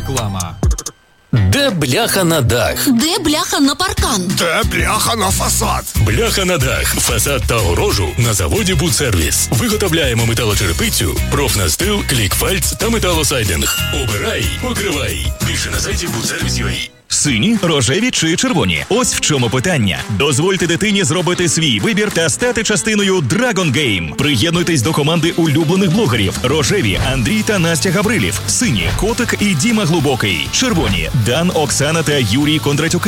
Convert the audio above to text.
Реклама. Де бляха на дах? Де бляха на паркан? Де бляха на фасад? Бляха на дах, фасад та огорожу на заводі «Будсервіс». Виготовляємо металочерепицю, профнастил, клікфальц та металосайдинг. Обирай, покривай. Більше на сайті «Будсервіс.UA». Сині, рожеві чи червоні? Ось в чому питання. Дозвольте дитині зробити свій вибір та стати частиною Dragon Game. Приєднуйтесь до команди улюблених блогерів. Рожеві – Андрій та Настя Гаврилів. Сині – Котик і Діма Глубокий. Червоні – Дан, Оксана та Юрій Кондратюки.